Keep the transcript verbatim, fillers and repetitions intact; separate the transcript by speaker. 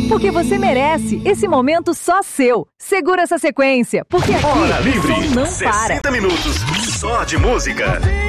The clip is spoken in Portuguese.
Speaker 1: porque você merece esse momento só seu. Segura essa sequência, porque aqui
Speaker 2: Hora Livre,
Speaker 1: o som não para.
Speaker 2: sessenta minutos só de música.